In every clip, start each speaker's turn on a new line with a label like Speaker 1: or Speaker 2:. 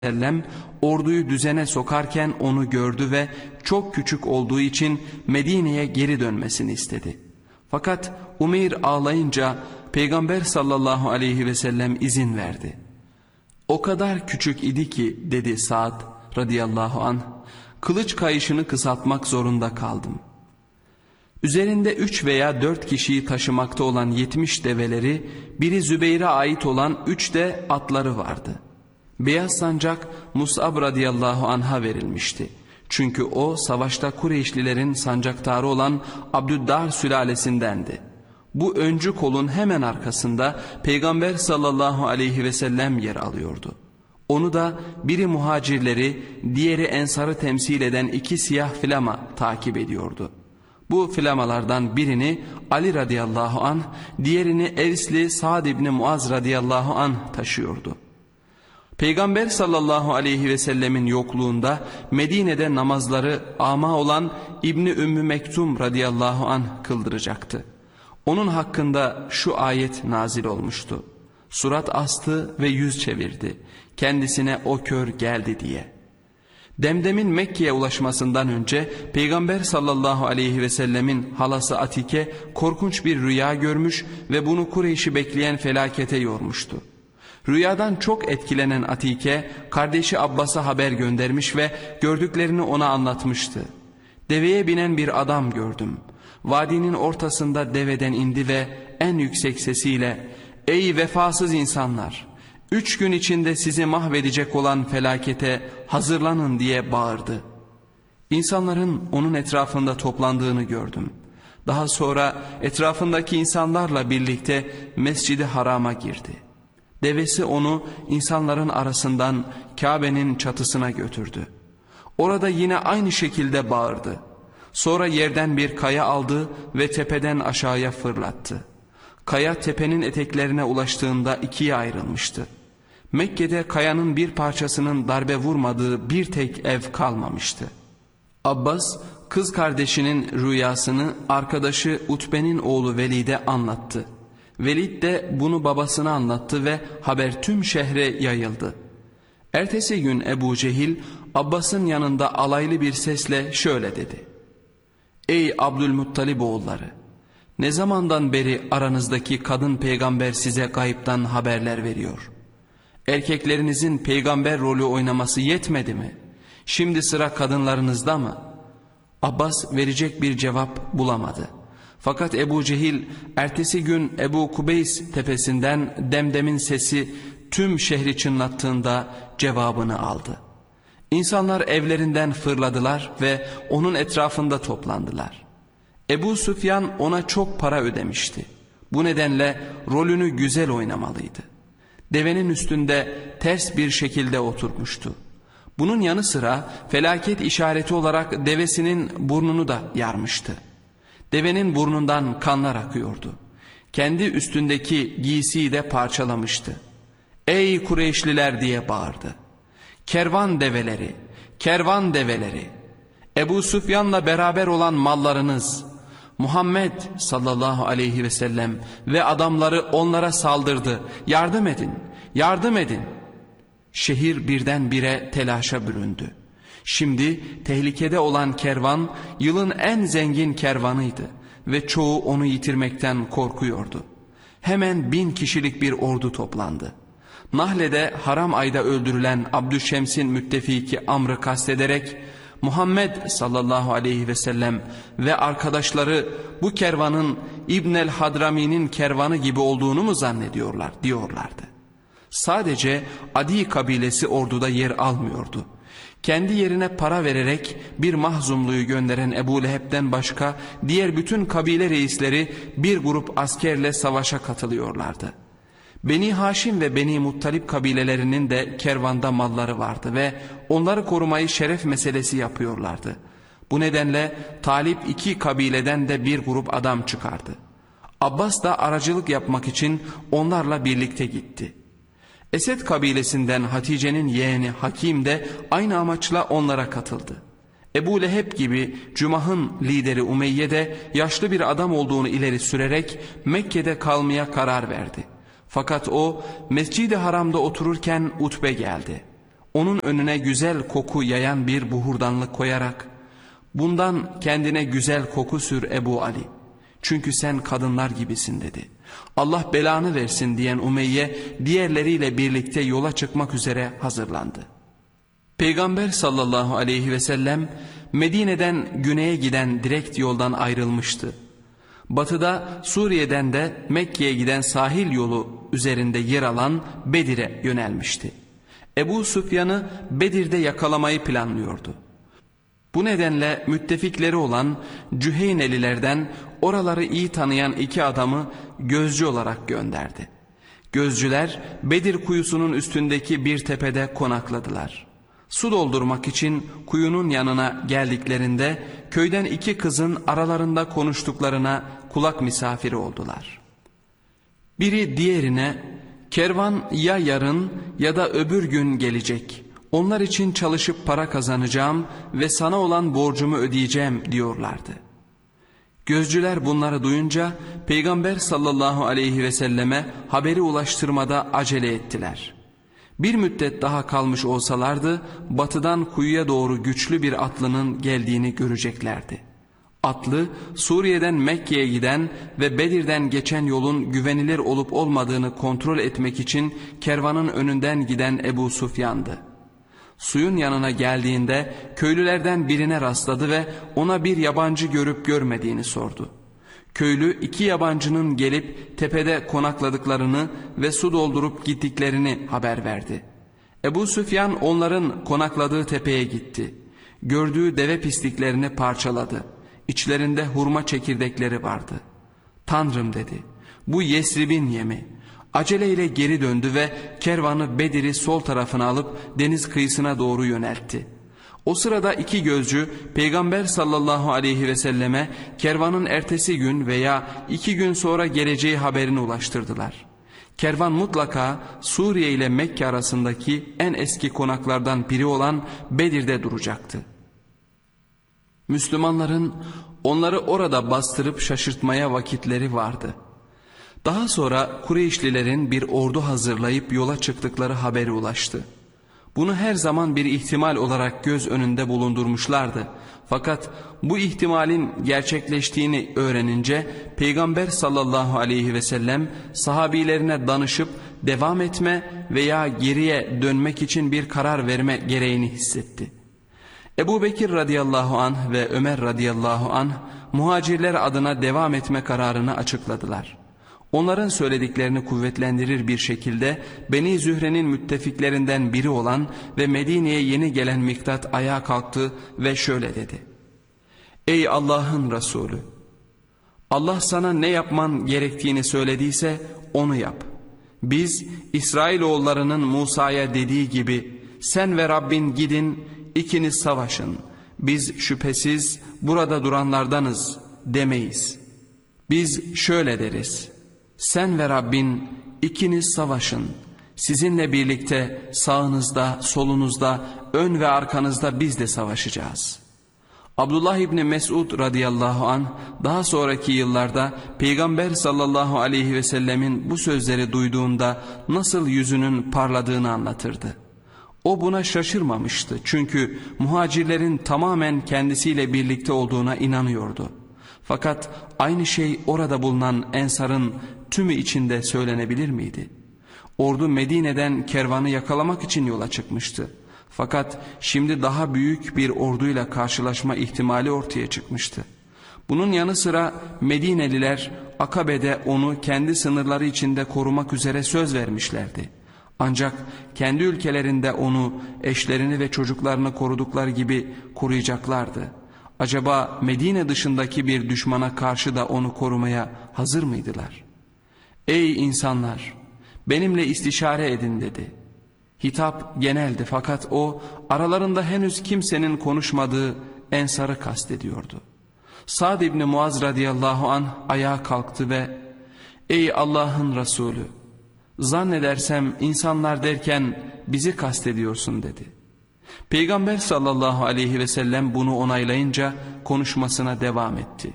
Speaker 1: sellem orduyu düzene sokarken onu gördü ve çok küçük olduğu için Medine'ye geri dönmesini istedi. Fakat Umeyr ağlayınca Peygamber sallallahu aleyhi ve sellem izin verdi. O kadar küçük idi ki, dedi Sa'd radıyallahu anh, kılıç kayışını kısaltmak zorunda kaldım. Üzerinde 3 veya 4 kişiyi taşımakta olan 70 develeri, biri Zübeyir'e ait olan 3 de atları vardı. Beyaz sancak Mus'ab radıyallahu anh'a verilmişti. Çünkü o savaşta Kureyşlilerin sancaktarı olan Abdüddar sülalesindendi. Bu öncü kolun hemen arkasında Peygamber sallallahu aleyhi ve sellem yer alıyordu. Onu da biri muhacirleri, diğeri ensarı temsil eden 2 siyah flama takip ediyordu. Bu flamalardan birini Ali radıyallahu anh, diğerini Evsli Sa'd ibn Muaz radıyallahu anh taşıyordu. Peygamber sallallahu aleyhi ve sellemin yokluğunda Medine'de namazları ama olan İbni Ümmü Mektum radıyallahu anh kıldıracaktı. Onun hakkında şu ayet nazil olmuştu. Surat astı ve yüz çevirdi. Kendisine o kör geldi diye. Demdem'in Mekke'ye ulaşmasından önce Peygamber sallallahu aleyhi ve sellemin halası Atike korkunç bir rüya görmüş ve bunu Kureyş'i bekleyen felakete yormuştu. Rüyadan çok etkilenen Atike kardeşi Abbas'a haber göndermiş ve gördüklerini ona anlatmıştı. Deveye binen bir adam gördüm. Vadinin ortasında deveden indi ve en yüksek sesiyle "Ey vefasız insanlar! 3 gün içinde sizi mahvedecek olan felakete hazırlanın" diye bağırdı. İnsanların onun etrafında toplandığını gördüm. Daha sonra etrafındaki insanlarla birlikte Mescid-i Haram'a girdi. Devesi onu insanların arasından Kabe'nin çatısına götürdü. Orada yine aynı şekilde bağırdı. Sonra yerden bir kaya aldı ve tepeden aşağıya fırlattı. Kaya tepenin eteklerine ulaştığında 2'ye ayrılmıştı. Mekke'de kayanın bir parçasının darbe vurmadığı bir tek ev kalmamıştı. Abbas kız kardeşinin rüyasını arkadaşı Utbe'nin oğlu Velid'e anlattı. Velid de bunu babasına anlattı ve haber tüm şehre yayıldı. Ertesi gün Ebu Cehil Abbas'ın yanında alaylı bir sesle şöyle dedi: "Ey Abdülmuttalib oğulları! Ne zamandan beri aranızdaki kadın peygamber size gayipten haberler veriyor? Erkeklerinizin peygamber rolü oynaması yetmedi mi? Şimdi sıra kadınlarınızda mı?" Abbas verecek bir cevap bulamadı. Fakat Ebu Cehil ertesi gün Ebu Kubeys tepesinden Demdem'in sesi tüm şehri çınlattığında cevabını aldı. İnsanlar evlerinden fırladılar ve onun etrafında toplandılar. Ebu Süfyan ona çok para ödemişti. Bu nedenle rolünü güzel oynamalıydı. Devenin üstünde ters bir şekilde oturmuştu. Bunun yanı sıra felaket işareti olarak devesinin burnunu da yarmıştı. Devenin burnundan kanlar akıyordu. Kendi üstündeki giysiyi de parçalamıştı. "Ey Kureyşliler!" diye bağırdı. "Kervan develeri, kervan develeri! Ebu Süfyan'la beraber olan mallarınız! Muhammed sallallahu aleyhi ve sellem ve adamları onlara saldırdı. Yardım edin, yardım edin!" Şehir birdenbire telaşa büründü. Şimdi tehlikede olan kervan yılın en zengin kervanıydı ve çoğu onu yitirmekten korkuyordu. Hemen 1000 kişilik bir ordu toplandı. Nahle'de haram ayda öldürülen Abdüşşems'in müttefiki Amr'ı kastederek Muhammed sallallahu aleyhi ve sellem ve arkadaşları bu kervanın İbnel Hadrami'nin kervanı gibi olduğunu mu zannediyorlar diyorlardı. Sadece Adi kabilesi orduda yer almıyordu. Kendi yerine para vererek bir Mahzumlu'yu gönderen Ebu Leheb'den başka diğer bütün kabile reisleri bir grup askerle savaşa katılıyorlardı. Beni Haşim ve Beni Muttalip kabilelerinin de kervanda malları vardı ve onları korumayı şeref meselesi yapıyorlardı. Bu nedenle Talip 2 kabileden de bir grup adam çıkardı. Abbas da aracılık yapmak için onlarla birlikte gitti. Esed kabilesinden Hatice'nin yeğeni Hakim de aynı amaçla onlara katıldı. Ebu Leheb gibi Cumah'ın lideri Umeyye de yaşlı bir adam olduğunu ileri sürerek Mekke'de kalmaya karar verdi. Fakat o Mescid-i Haram'da otururken Utbe geldi. onun önüne güzel koku yayan bir buhurdanlık koyarak, bundan kendine güzel koku sür Ebu Ali. Çünkü sen kadınlar gibisin dedi. Allah belanı versin diyen Umeyye diğerleriyle birlikte yola çıkmak üzere hazırlandı. Peygamber sallallahu aleyhi ve sellem Medine'den güneye giden direkt yoldan ayrılmıştı. Batıda Suriye'den de Mekke'ye giden sahil yolu üzerinde yer alan Bedir'e yönelmişti. Ebu Süfyan'ı Bedir'de yakalamayı planlıyordu. Bu nedenle müttefikleri olan Cüheynelilerden oraları iyi tanıyan 2 adamı gözcü olarak gönderdi. Gözcüler Bedir kuyusunun üstündeki bir tepede konakladılar. Su doldurmak için kuyunun yanına geldiklerinde köyden 2 kızın aralarında konuştuklarına kulak misafiri oldular. Biri diğerine, "Kervan ya yarın ya da öbür gün gelecek. Onlar için çalışıp para kazanacağım ve sana olan borcumu ödeyeceğim" diyorlardı. Gözcüler bunları duyunca Peygamber sallallahu aleyhi ve selleme haberi ulaştırmada acele ettiler. Bir müddet daha kalmış olsalardı batıdan kuyuya doğru güçlü bir atlının geldiğini göreceklerdi. Atlı Suriye'den Mekke'ye giden ve Bedir'den geçen yolun güvenilir olup olmadığını kontrol etmek için kervanın önünden giden Ebu Süfyan'dı. Suyun yanına geldiğinde köylülerden birine rastladı ve ona bir yabancı görüp görmediğini sordu. Köylü 2 yabancının gelip tepede konakladıklarını ve su doldurup gittiklerini haber verdi. Ebu Süfyan onların konakladığı tepeye gitti. Gördüğü deve pisliklerini parçaladı. İçlerinde hurma çekirdekleri vardı. "Tanrım" dedi, "bu Yesrib'in yemi." Aceleyle geri döndü ve kervanı Bedir'i sol tarafına alıp deniz kıyısına doğru yöneltti. O sırada 2 gözcü Peygamber sallallahu aleyhi ve selleme kervanın ertesi gün veya 2 gün sonra geleceği haberini ulaştırdılar. Kervan mutlaka Suriye ile Mekke arasındaki en eski konaklardan biri olan Bedir'de duracaktı. Müslümanların onları orada bastırıp şaşırtmaya vakitleri vardı. Daha sonra Kureyşlilerin bir ordu hazırlayıp yola çıktıkları haberi ulaştı. Bunu her zaman bir ihtimal olarak göz önünde bulundurmuşlardı. Fakat bu ihtimalin gerçekleştiğini öğrenince Peygamber sallallahu aleyhi ve sellem sahabilerine danışıp devam etme veya geriye dönmek için bir karar verme gereğini hissetti. Ebu Bekir radıyallahu anh ve Ömer radıyallahu anh muhacirler adına devam etme kararını açıkladılar. Onların söylediklerini kuvvetlendirir bir şekilde Beni Zühre'nin müttefiklerinden biri olan ve Medine'ye yeni gelen Miktat ayağa kalktı ve şöyle dedi: "Ey Allah'ın Resulü! Allah sana ne yapman gerektiğini söylediyse onu yap. Biz İsrailoğullarının Musa'ya dediği gibi sen ve Rabbin gidin, ikiniz savaşın. Biz şüphesiz burada duranlardanız demeyiz. Biz şöyle deriz: sen ve Rabbin ikiniz savaşın. Sizinle birlikte sağınızda, solunuzda, ön ve arkanızda biz de savaşacağız." Abdullah İbni Mesud radıyallahu anh daha sonraki yıllarda Peygamber sallallahu aleyhi ve sellemin bu sözleri duyduğunda nasıl yüzünün parladığını anlatırdı. O buna şaşırmamıştı çünkü muhacirlerin tamamen kendisiyle birlikte olduğuna inanıyordu. Fakat aynı şey orada bulunan Ensar'ın tümü içinde söylenebilir miydi? Ordu Medine'den kervanı yakalamak için yola çıkmıştı. Fakat şimdi daha büyük bir orduyla karşılaşma ihtimali ortaya çıkmıştı. Bunun yanı sıra Medineliler Akabe'de onu kendi sınırları içinde korumak üzere söz vermişlerdi. Ancak kendi ülkelerinde onu, eşlerini ve çocuklarını korudukları gibi koruyacaklardı. Acaba Medine dışındaki bir düşmana karşı da onu korumaya hazır mıydılar? "Ey insanlar! Benimle istişare edin" dedi. Hitap geneldi fakat o aralarında henüz kimsenin konuşmadığı Ensar'ı kastediyordu. Sa'd İbni Muaz radıyallahu anh ayağa kalktı ve "Ey Allah'ın Resulü! Zannedersem insanlar derken bizi kastediyorsun" dedi. Peygamber sallallahu aleyhi ve sellem bunu onaylayınca konuşmasına devam etti.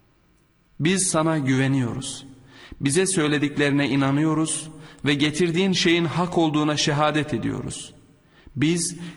Speaker 1: "Biz sana güveniyoruz. Bize söylediklerine inanıyoruz ve getirdiğin şeyin hak olduğuna şehadet ediyoruz. Biz